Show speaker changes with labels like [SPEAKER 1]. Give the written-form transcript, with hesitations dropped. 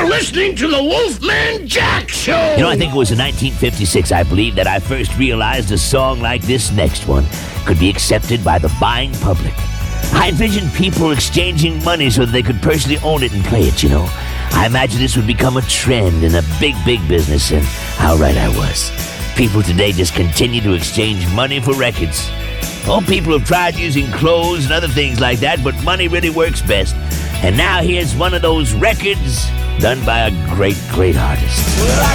[SPEAKER 1] You're listening to the Wolfman Jack Show!
[SPEAKER 2] You know, I think it was in 1956, I believe, that I first realized a song like this next one could be accepted by the buying public. I envisioned people exchanging money so that they could personally own it and play it, you know. I imagined this would become a trend in a big, big business, and how right I was. People today just continue to exchange money for records. Oh, people have tried using clothes and other things like that, but money really works best. And now here's one of those records done by a great, great artist.